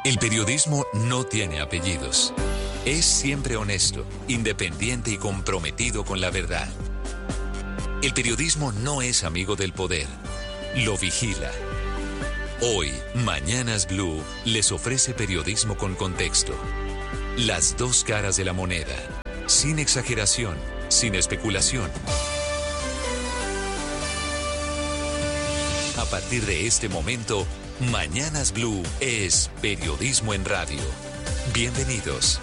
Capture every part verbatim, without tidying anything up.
El periodismo no tiene apellidos. Es siempre honesto, independiente y comprometido con la verdad. El periodismo no es amigo del poder, lo vigila. Hoy, Mañanas Blue les ofrece periodismo con contexto. Las dos caras de la moneda, sin exageración, sin especulación. A partir de este momento, Mañanas Blue es periodismo en radio. Bienvenidos.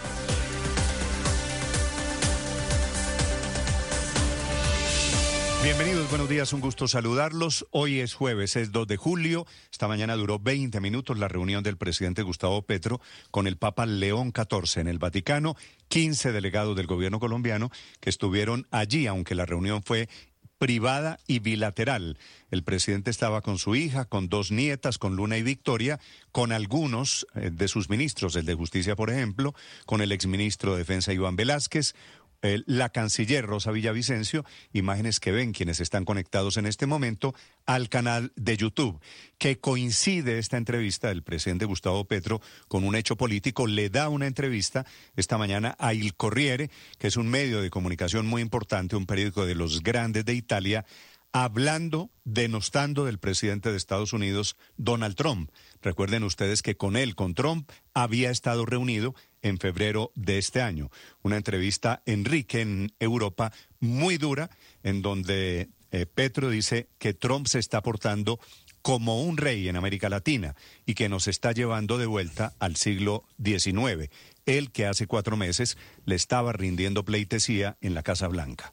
Bienvenidos, buenos días, un gusto saludarlos. Hoy es jueves, es dos de julio. Esta mañana duró veinte minutos la reunión del presidente Gustavo Petro con el Papa León catorce en el Vaticano. quince delegados del gobierno colombiano que estuvieron allí, aunque la reunión fue privada y bilateral. El presidente estaba con su hija, con dos nietas, con Luna y Victoria, con algunos eh, de sus ministros, el de Justicia, por ejemplo, con el exministro de Defensa Iván Velázquez, Eh, la canciller Rosa Villavicencio, imágenes que ven quienes están conectados en este momento al canal de YouTube, que coincide esta entrevista del presidente Gustavo Petro con un hecho político. Le da una entrevista esta mañana a Il Corriere, que es un medio de comunicación muy importante, un periódico de los grandes de Italia, hablando, denostando del presidente de Estados Unidos, Donald Trump. Recuerden ustedes que con él, con Trump, había estado reunido en febrero de este año. Una entrevista, Enrique, en Europa, muy dura, en donde eh, Petro dice que Trump se está portando como un rey en América Latina y que nos está llevando de vuelta al siglo diecinueve. Él que hace cuatro meses le estaba rindiendo pleitesía en la Casa Blanca.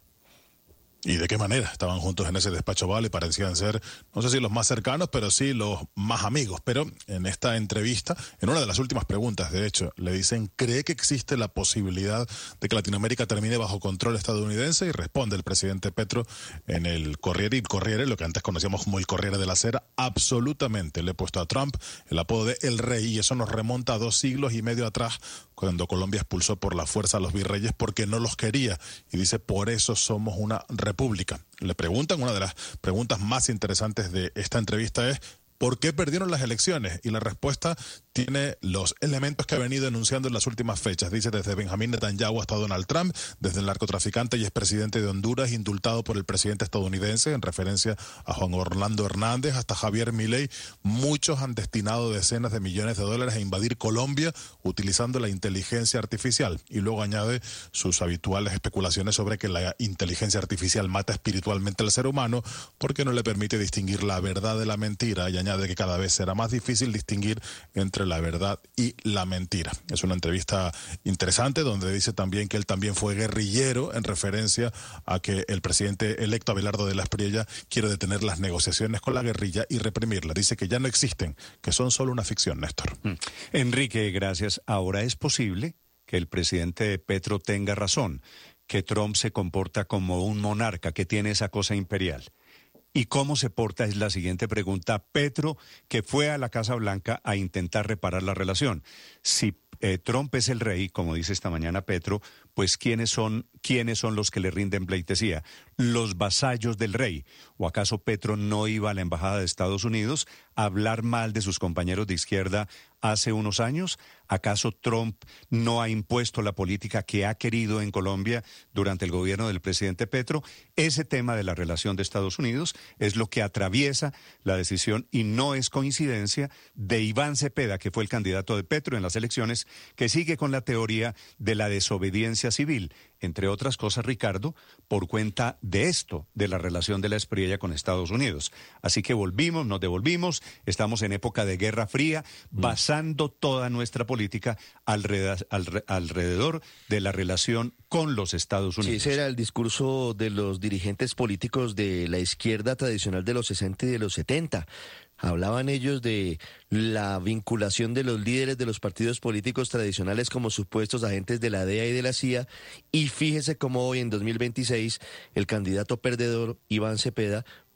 ¿Y de qué manera? Estaban juntos en ese despacho Oval y parecían ser, no sé si los más cercanos, pero sí los más amigos. Pero en esta entrevista, en una de las últimas preguntas, de hecho, le dicen, ¿cree que existe la posibilidad de que Latinoamérica termine bajo control estadounidense? Y responde el presidente Petro en el Corriere, el Corriere, lo que antes conocíamos como el Corriere de la Sera, absolutamente. Le he puesto a Trump el apodo de El Rey, y eso nos remonta a dos siglos y medio atrás, cuando Colombia expulsó por la fuerza a los virreyes porque no los quería. Y dice, por eso somos una república. Le preguntan, una de las preguntas más interesantes de esta entrevista es, ¿por qué perdieron las elecciones? Y la respuesta tiene los elementos que ha venido enunciando en las últimas fechas. Dice, desde Benjamín Netanyahu hasta Donald Trump, desde el narcotraficante y expresidente de Honduras, indultado por el presidente estadounidense, en referencia a Juan Orlando Hernández, hasta Javier Milei, muchos han destinado decenas de millones de dólares a invadir Colombia utilizando la inteligencia artificial. Y luego añade sus habituales especulaciones sobre que la inteligencia artificial mata espiritualmente al ser humano porque no le permite distinguir la verdad de la mentira, y añade que cada vez será más difícil distinguir entre la verdad y la mentira. Es una entrevista interesante donde dice también que él también fue guerrillero, en referencia a que el presidente electo Abelardo de la Espriella quiere detener las negociaciones con la guerrilla y reprimirla. Dice que ya no existen, que son solo una ficción, Néstor. Mm. Enrique, gracias. Ahora es posible que el presidente Petro tenga razón, que Trump se comporta como un monarca, que tiene esa cosa imperial. ¿Y cómo se porta? Es la siguiente pregunta. Petro, que fue a la Casa Blanca a intentar reparar la relación. Si eh, Trump es el rey, como dice esta mañana Petro, pues ¿quiénes son, quiénes son los que le rinden pleitesía? Los vasallos del rey. ¿O acaso Petro no iba a la Embajada de Estados Unidos a hablar mal de sus compañeros de izquierda hace unos años? ¿Acaso Trump no ha impuesto la política que ha querido en Colombia durante el gobierno del presidente Petro? Ese tema de la relación de Estados Unidos es lo que atraviesa la decisión, y no es coincidencia, de Iván Cepeda, que fue el candidato de Petro en las elecciones, que sigue con la teoría de la desobediencia civil, entre otras cosas, Ricardo, por cuenta de esto, de la relación de la Espriella con Estados Unidos. Así que volvimos, nos devolvimos, estamos en época de Guerra Fría, mm. basando toda nuestra política alrededor, alrededor de la relación con los Estados Unidos. Sí, ese era el discurso de los dirigentes políticos de la izquierda tradicional de los sesenta y de los setenta. Hablaban ellos de la vinculación de los líderes de los partidos políticos tradicionales como supuestos agentes de la D E A y de la C I A, y fíjese cómo hoy en dos mil veintiséis el candidato perdedor, Iván Cepeda,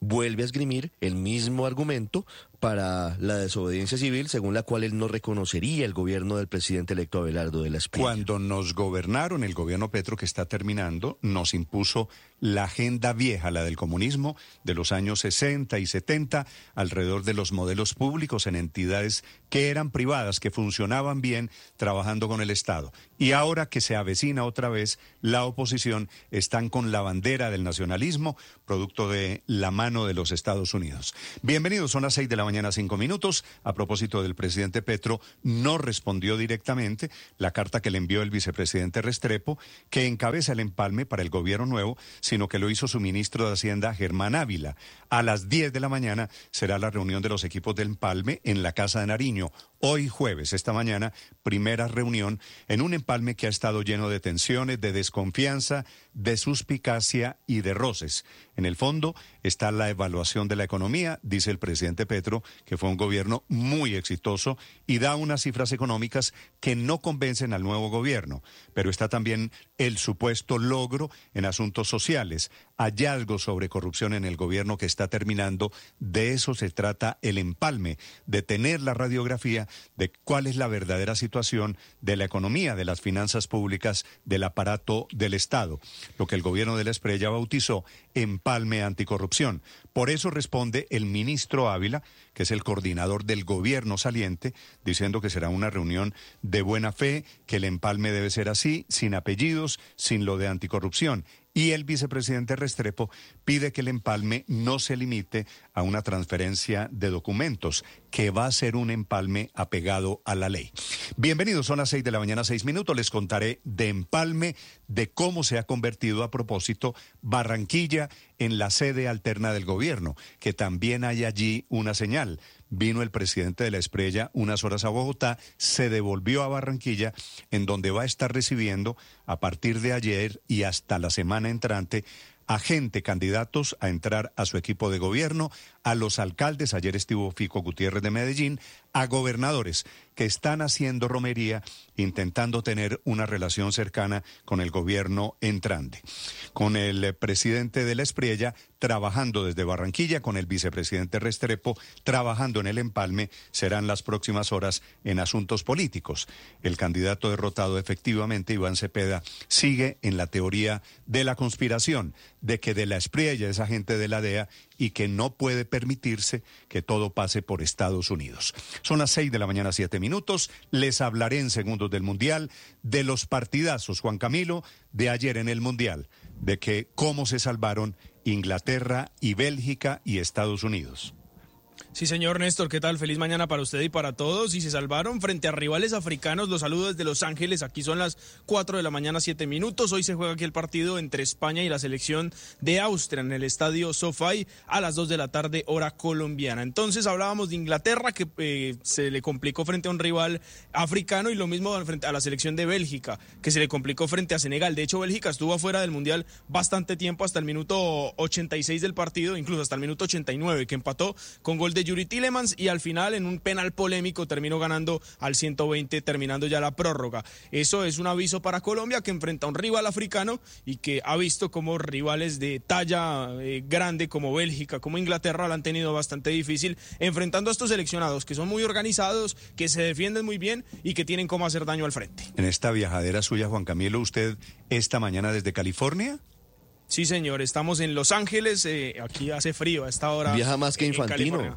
vuelve a esgrimir el mismo argumento para la desobediencia civil, según la cual él no reconocería el gobierno del presidente electo Abelardo de la Espriella. Cuando nos gobernaron, el gobierno Petro que está terminando, nos impuso la agenda vieja, la del comunismo, de los años sesenta y setenta, alrededor de los modelos públicos en entidades que eran privadas, que funcionaban bien, trabajando con el Estado. Y ahora que se avecina otra vez la oposición, están con la bandera del nacionalismo, producto de la mano de los Estados Unidos. Bienvenidos, son las seis de la mañana, cinco minutos. A propósito del presidente Petro, no respondió directamente la carta que le envió el vicepresidente Restrepo, que encabeza el empalme para el gobierno nuevo, sino que lo hizo su ministro de Hacienda, Germán Ávila. A las diez de la mañana será la reunión de los equipos del empalme en la Casa de Nariño. Hoy jueves, esta mañana, primera reunión en un empalme que ha estado lleno de tensiones, de desconfianza, de suspicacia y de roces. En el fondo está la evaluación de la economía, dice el presidente Petro, que fue un gobierno muy exitoso y da unas cifras económicas que no convencen al nuevo gobierno. Pero está también el supuesto logro en asuntos sociales, hallazgos sobre corrupción en el gobierno que está terminando. De eso se trata el empalme, de tener la radiografía de cuál es la verdadera situación de la economía, de las finanzas públicas, del aparato del Estado, lo que el gobierno de la Espriella bautizó empalme anticorrupción. Por eso responde el ministro Ávila, que es el coordinador del gobierno saliente, diciendo que será una reunión de buena fe, que el empalme debe ser así, sin apellidos, sin lo de anticorrupción. Y el vicepresidente Restrepo pide que el empalme no se limite a una transferencia de documentos, que va a ser un empalme apegado a la ley. Bienvenidos, son las seis de la mañana, seis minutos. Les contaré de empalme, de cómo se ha convertido a propósito Barranquilla en la sede alterna del gobierno, que también hay allí una señal. Vino el presidente de la Espriella unas horas a Bogotá, se devolvió a Barranquilla, en donde va a estar recibiendo a partir de ayer y hasta la semana entrante a gente, candidatos a entrar a su equipo de gobierno, a los alcaldes, ayer estuvo Fico Gutiérrez de Medellín, a gobernadores que están haciendo romería, intentando tener una relación cercana con el gobierno entrante. Con el presidente de la Espriella trabajando desde Barranquilla, con el vicepresidente Restrepo trabajando en el empalme, serán las próximas horas en asuntos políticos. El candidato derrotado, efectivamente, Iván Cepeda, sigue en la teoría de la conspiración, de que de la Espriella es agente de la D E A y que no puede permitirse que todo pase por Estados Unidos. Son las seis de la mañana, siete minutos. Les hablaré en segundos del Mundial, de los partidazos, Juan Camilo, de ayer en el Mundial, de que cómo se salvaron Inglaterra y Bélgica y Estados Unidos. Sí, señor Néstor, ¿qué tal? Feliz mañana para usted y para todos. Y se salvaron frente a rivales africanos. Los saludo desde Los Ángeles. Aquí son las cuatro de la mañana, siete minutos. Hoy se juega aquí el partido entre España y la selección de Austria en el estadio SoFi a las dos de la tarde, hora colombiana. Entonces hablábamos de Inglaterra, que eh, se le complicó frente a un rival africano, y lo mismo frente a la selección de Bélgica, que se le complicó frente a Senegal. De hecho, Bélgica estuvo afuera del Mundial bastante tiempo, hasta el minuto ochenta y seis del partido, incluso hasta el minuto ochenta y nueve, que empató con gol de Yuri Tillemans, y al final en un penal polémico terminó ganando al ciento veinte, terminando ya la prórroga. Eso es un aviso para Colombia, que enfrenta a un rival africano y que ha visto como rivales de talla eh, grande como Bélgica, como Inglaterra, lo han tenido bastante difícil enfrentando a estos seleccionados que son muy organizados, que se defienden muy bien y que tienen cómo hacer daño al frente. En esta viajadera suya, Juan Camilo, ¿usted esta mañana desde California? Sí, señor, estamos en Los Ángeles, eh, aquí hace frío a esta hora. Viaja más que Infantino.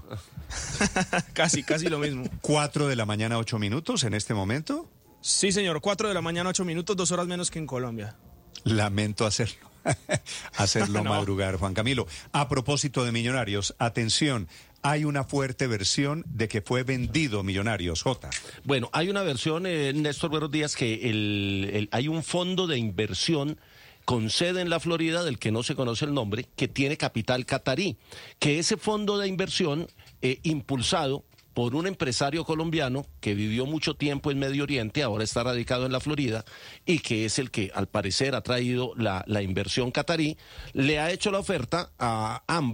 casi, casi lo mismo. ¿Cuatro de la mañana, ocho minutos en este momento? Sí, señor, cuatro de la mañana, ocho minutos, dos horas menos que en Colombia. Lamento hacerlo, hacerlo no. madrugar, Juan Camilo. A propósito de Millonarios, atención. Hay una fuerte versión de que fue vendido Millonarios, Jota. Bueno, hay una versión, eh, Néstor, buenos días, que el, el, hay un fondo de inversión con sede en la Florida, del que no se conoce el nombre, que tiene capital catarí, que ese fondo de inversión eh, impulsado por un empresario colombiano que vivió mucho tiempo en Medio Oriente, ahora está radicado en la Florida, y que es el que al parecer ha traído la, la inversión catarí, le ha hecho la oferta a Ámbar,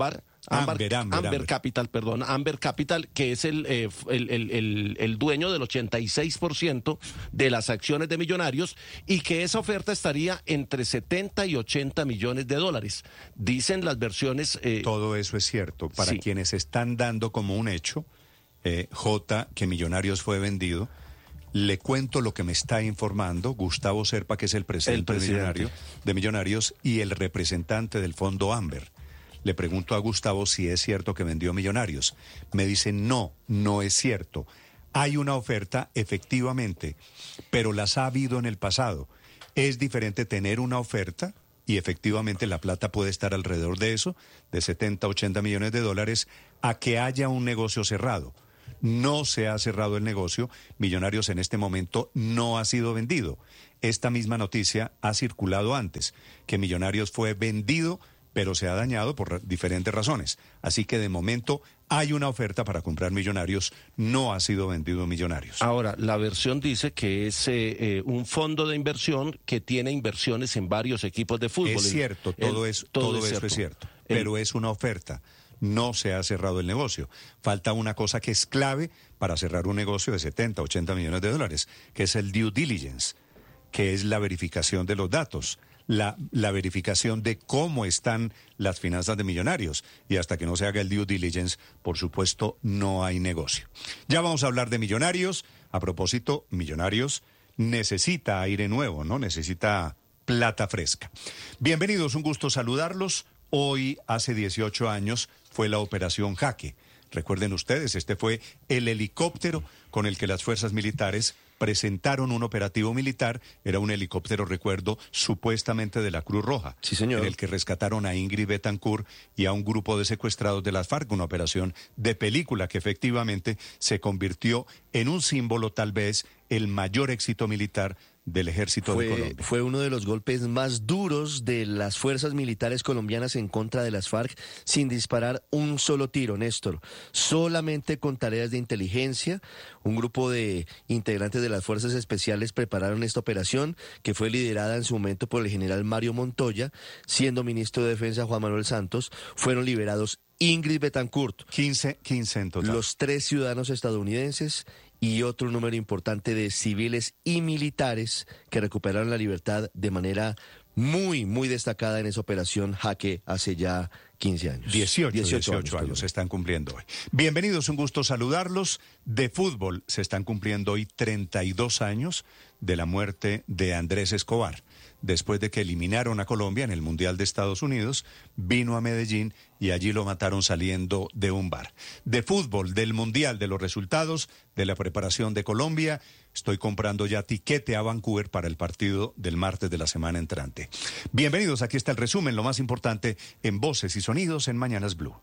Amber, Amber, Amber Amber. Capital, perdón, Amber Capital, que es el, eh, el, el, el, el dueño del ochenta y seis por ciento de las acciones de Millonarios y que esa oferta estaría entre setenta y ochenta millones de dólares. Dicen las versiones... Eh, Todo eso es cierto. Para sí. quienes están dando como un hecho, eh, J, que Millonarios fue vendido, le cuento lo que me está informando Gustavo Serpa, que es el presidente, El presidente. De, Millonario, de Millonarios y el representante del fondo Amber. Le pregunto a Gustavo si es cierto que vendió Millonarios. Me dice, no, no es cierto. Hay una oferta, efectivamente, pero las ha habido en el pasado. Es diferente tener una oferta, y efectivamente la plata puede estar alrededor de eso, de setenta, ochenta millones de dólares, a que haya un negocio cerrado. No se ha cerrado el negocio, Millonarios en este momento no ha sido vendido. Esta misma noticia ha circulado antes, que Millonarios fue vendido, pero se ha dañado por diferentes razones. Así que de momento hay una oferta para comprar Millonarios, no ha sido vendido Millonarios. Ahora, la versión dice que es eh, eh, un fondo de inversión que tiene inversiones en varios equipos de fútbol. Es cierto, todo, El, es, todo, todo es eso cierto. es cierto, El, pero es una oferta. No se ha cerrado el negocio. Falta una cosa que es clave para cerrar un negocio de setenta, ochenta millones de dólares, que es el due diligence, que es la verificación de los datos. La, la verificación de cómo están las finanzas de Millonarios. Y hasta que no se haga el due diligence, por supuesto, no hay negocio. Ya vamos a hablar de Millonarios. A propósito, Millonarios necesita aire nuevo, ¿no? Necesita plata fresca. Bienvenidos, un gusto saludarlos. Hoy, hace dieciocho años, fue la Operación Jaque. Recuerden ustedes, este fue el helicóptero con el que las fuerzas militares presentaron un operativo militar. Era un helicóptero, recuerdo, supuestamente de la Cruz Roja. Sí, señor. En el que rescataron a Ingrid Betancourt y a un grupo de secuestrados de las FARC, una operación de película que efectivamente se convirtió en un símbolo, tal vez, el mayor éxito militar del ejército fue, de Colombia. Fue uno de los golpes más duros de las fuerzas militares colombianas en contra de las FARC, sin disparar un solo tiro, Néstor. Solamente con tareas de inteligencia, un grupo de integrantes de las fuerzas especiales prepararon esta operación, que fue liderada en su momento por el general Mario Montoya, siendo ministro de Defensa Juan Manuel Santos. Fueron liberados Ingrid Betancourt, quince, quince en total. los tres ciudadanos estadounidenses y otro número importante de civiles y militares que recuperaron la libertad de manera muy, muy destacada en esa operación Jaque hace ya quince años. dieciocho, dieciocho, dieciocho años, años se están cumpliendo hoy. Bienvenidos, un gusto saludarlos. De fútbol se están cumpliendo hoy treinta y dos años de la muerte de Andrés Escobar. Después de que eliminaron a Colombia en el Mundial de Estados Unidos, vino a Medellín y allí lo mataron saliendo de un bar. De fútbol, del Mundial, de los resultados, de la preparación de Colombia, estoy comprando ya tiquete a Vancouver para el partido del martes de la semana entrante. Bienvenidos, aquí está el resumen, lo más importante en Voces y Sonidos en Mañanas Blue.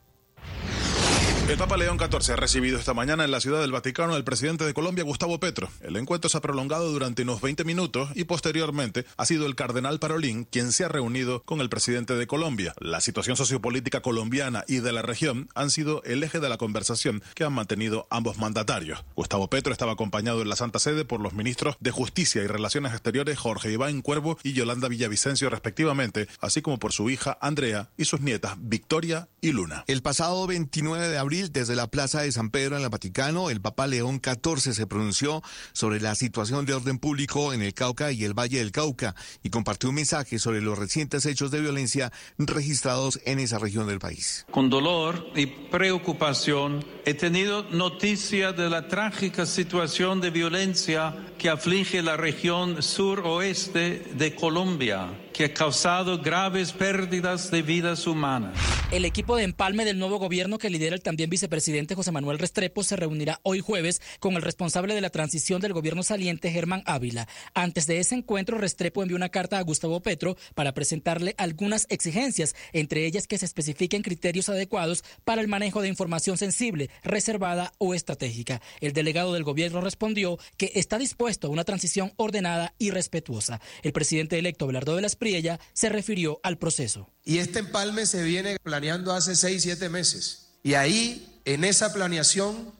El Papa León catorce ha recibido esta mañana en la Ciudad del Vaticano al presidente de Colombia, Gustavo Petro. El encuentro se ha prolongado durante unos veinte minutos y posteriormente ha sido el cardenal Parolín quien se ha reunido con el presidente de Colombia. La situación sociopolítica colombiana y de la región han sido el eje de la conversación que han mantenido ambos mandatarios. Gustavo Petro estaba acompañado en la Santa Sede por los ministros de Justicia y Relaciones Exteriores Jorge Iván Cuervo y Yolanda Villavicencio respectivamente, así como por su hija Andrea y sus nietas Victoria y Luna. El pasado veintinueve de abril, desde la Plaza de San Pedro en el Vaticano, el Papa León catorce se pronunció sobre la situación de orden público en el Cauca y el Valle del Cauca y compartió un mensaje sobre los recientes hechos de violencia registrados en esa región del país. Con dolor y preocupación he tenido noticia de la trágica situación de violencia que aflige la región suroeste de Colombia, que ha causado graves pérdidas de vidas humanas. El equipo de empalme del nuevo gobierno que lidera el también vicepresidente José Manuel Restrepo se reunirá hoy jueves con el responsable de la transición del gobierno saliente, Germán Ávila. Antes de ese encuentro, Restrepo envió una carta a Gustavo Petro para presentarle algunas exigencias, entre ellas que se especifiquen criterios adecuados para el manejo de información sensible, reservada o estratégica. El delegado del gobierno respondió que está dispuesto a una transición ordenada y respetuosa. El presidente electo, Abelardo de la Espriella, se refirió al proceso. Y este empalme se viene planeando hace seis, siete meses. Y ahí, en esa planeación,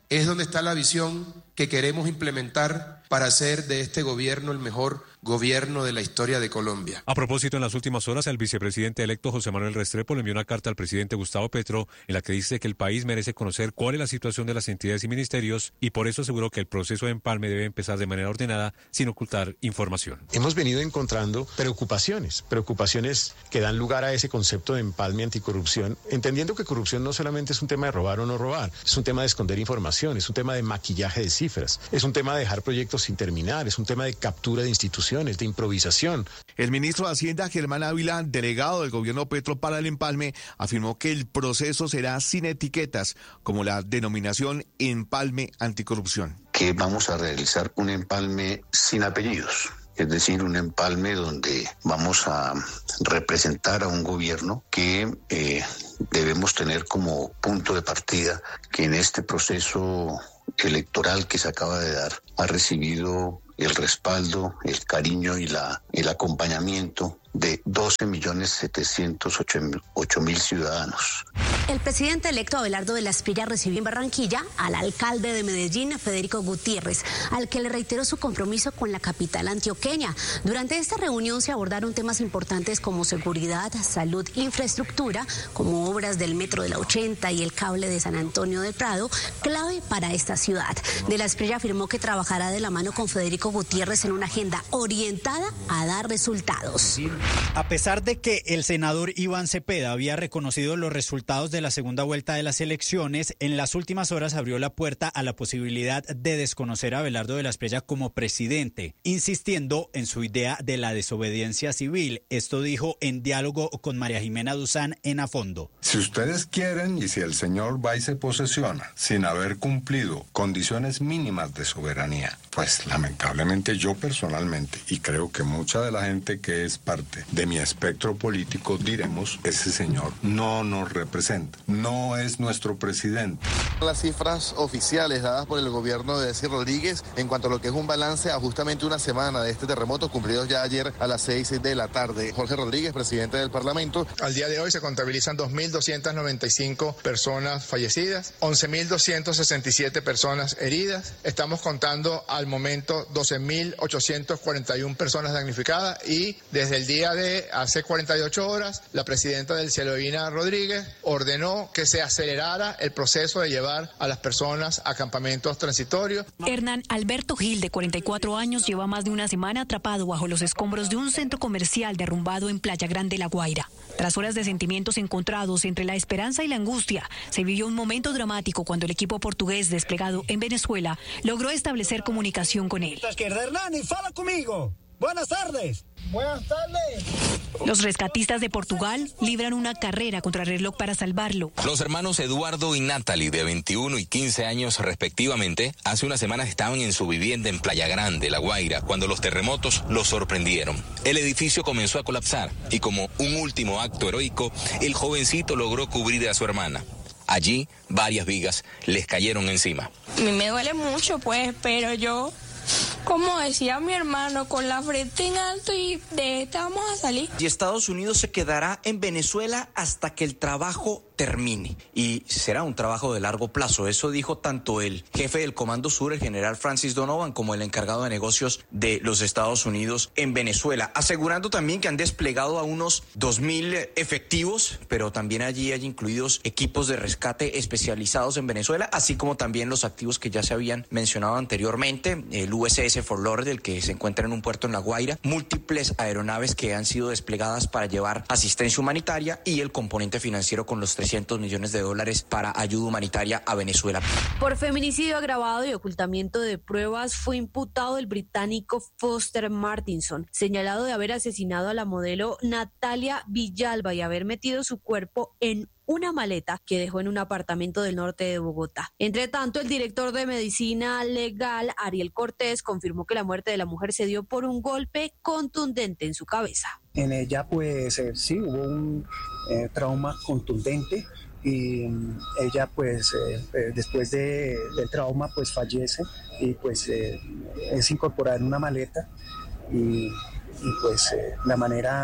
es donde está la visión que queremos implementar para hacer de este gobierno el mejor gobierno de la historia de Colombia. A propósito, en las últimas horas, el vicepresidente electo José Manuel Restrepo le envió una carta al presidente Gustavo Petro en la que dice que el país merece conocer cuál es la situación de las entidades y ministerios y por eso aseguró que el proceso de empalme debe empezar de manera ordenada sin ocultar información. Hemos venido encontrando preocupaciones, preocupaciones que dan lugar a ese concepto de empalme anticorrupción, entendiendo que corrupción no solamente es un tema de robar o no robar, es un tema de esconder información, es un tema de maquillaje de cifras, es un tema de dejar proyectos sin terminar, es un tema de captura de instituciones, de improvisación. El ministro de Hacienda, Germán Ávila, delegado del gobierno Petro para el empalme, afirmó que el proceso será sin etiquetas, como la denominación empalme anticorrupción. Que vamos a realizar un empalme sin apellidos. Es decir, un empalme donde vamos a representar a un gobierno que eh, debemos tener como punto de partida que en este proceso electoral que se acaba de dar ha recibido el respaldo, el cariño y la, el acompañamiento de doce millones setecientos ocho mil ciudadanos. El presidente electo Abelardo de la Espriella recibió en Barranquilla al alcalde de Medellín, Federico Gutiérrez, al que le reiteró su compromiso con la capital antioqueña. Durante esta reunión se abordaron temas importantes como seguridad, salud, infraestructura, como obras del metro de la ochenta y el cable de San Antonio del Prado, clave para esta ciudad. De la Espriella afirmó que trabajará de la mano con Federico Gutiérrez en una agenda orientada a dar resultados. A pesar de que el senador Iván Cepeda había reconocido los resultados de la segunda vuelta de las elecciones, en las últimas horas abrió la puerta a la posibilidad de desconocer a Abelardo de la Espriella como presidente, insistiendo en su idea de la desobediencia civil. Esto dijo en diálogo con María Jimena Duzán en A Fondo. Si ustedes quieren y si el señor va y se posesiona sin haber cumplido condiciones mínimas de soberanía, pues lamentablemente yo personalmente, y creo que mucha de la gente que es parte de mi espectro político, diremos, ese señor no nos representa, no es nuestro presidente. Las cifras oficiales dadas por el gobierno de Desi Rodríguez en cuanto a lo que es un balance a justamente una semana de este terremoto, cumplidos ya ayer a las seis de la tarde. Jorge Rodríguez, presidente del Parlamento. Al día de hoy se contabilizan dos mil doscientas noventa y cinco personas fallecidas, once mil doscientas sesenta y siete personas heridas. Estamos contando al momento doce mil ochocientas cuarenta y una personas damnificadas y desde el día de hace cuarenta y ocho horas, la presidenta del Cielo Divina Rodríguez ordenó que se acelerara el proceso de llevar a las personas a campamentos transitorios. Hernán Alberto Gil, de cuarenta y cuatro años, lleva más de una semana atrapado bajo los escombros de un centro comercial derrumbado en Playa Grande, La Guaira. Tras horas de sentimientos encontrados entre la esperanza y la angustia, se vivió un momento dramático cuando el equipo portugués desplegado en Venezuela logró establecer comunicación con él. Hernán, fala conmigo. Buenas tardes. Buenas tardes. Los rescatistas de Portugal libran una carrera contra el reloj para salvarlo. Los hermanos Eduardo y Natalie, de veintiuno y quince años respectivamente, hace unas semanas estaban en su vivienda en Playa Grande, La Guaira, cuando los terremotos los sorprendieron. El edificio comenzó a colapsar y como un último acto heroico, el jovencito logró cubrir a su hermana. Allí, varias vigas les cayeron encima. A mí me duele mucho, pues, pero yo... Como decía mi hermano, con la frente en alto y de esta vamos a salir. Y Estados Unidos se quedará en Venezuela hasta que el trabajo termine. Y será un trabajo de largo plazo. Eso dijo tanto el jefe del Comando Sur, el general Francis Donovan, como el encargado de negocios de los Estados Unidos en Venezuela. Asegurando también que han desplegado a unos dos mil efectivos, pero también allí hay incluidos equipos de rescate especializados en Venezuela, así como también los activos que ya se habían mencionado anteriormente, el U S S Fort Lauderdale, que se encuentra en un puerto en La Guaira, múltiples aeronaves que han sido desplegadas para llevar asistencia humanitaria y el componente financiero con los trescientos millones de dólares para ayuda humanitaria a Venezuela. Por feminicidio agravado y ocultamiento de pruebas fue imputado el británico Foster Martinson, señalado de haber asesinado a la modelo Natalia Villalba y haber metido su cuerpo en una maleta que dejó en un apartamento del norte de Bogotá. Entre tanto, el director de Medicina Legal, Ariel Cortés, confirmó que la muerte de la mujer se dio por un golpe contundente en su cabeza. En ella, pues, eh, sí, hubo un eh, trauma contundente y um, ella, pues, eh, eh, después de, del trauma, pues, fallece y, pues, eh, es incorporada en una maleta y, y pues, eh, la manera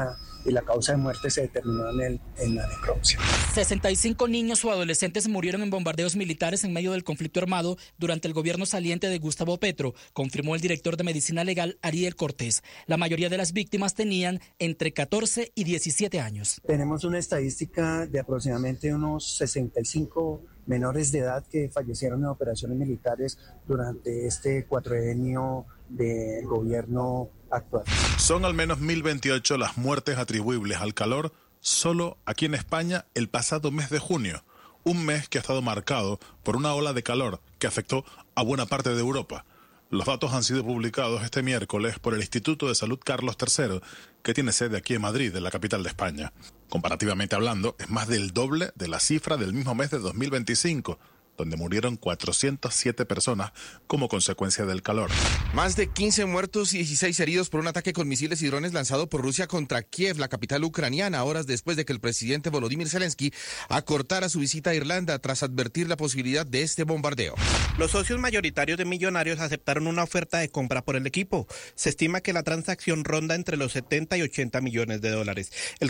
y la causa de muerte se determinó en, el, en la necropsia. sesenta y cinco niños o adolescentes murieron en bombardeos militares en medio del conflicto armado durante el gobierno saliente de Gustavo Petro, confirmó el director de Medicina Legal Ariel Cortés. La mayoría de las víctimas tenían entre catorce y diecisiete años. Tenemos una estadística de aproximadamente unos sesenta y cinco menores de edad que fallecieron en operaciones militares durante este cuatrienio del gobierno actual. Son al menos mil veintiocho las muertes atribuibles al calor solo aquí en España el pasado mes de junio, un mes que ha estado marcado por una ola de calor que afectó a buena parte de Europa. Los datos han sido publicados este miércoles por el Instituto de Salud Carlos tercero, que tiene sede aquí en Madrid, en la capital de España. Comparativamente hablando, es más del doble de la cifra del mismo mes de dos mil veinticinco, donde murieron cuatrocientas siete personas como consecuencia del calor. Más de quince muertos y dieciséis heridos por un ataque con misiles y drones lanzado por Rusia contra Kiev, la capital ucraniana, horas después de que el presidente Volodymyr Zelensky acortara su visita a Irlanda tras advertir la posibilidad de este bombardeo. Los socios mayoritarios de Millonarios aceptaron una oferta de compra por el equipo. Se estima que la transacción ronda entre los setenta y ochenta millones de dólares. El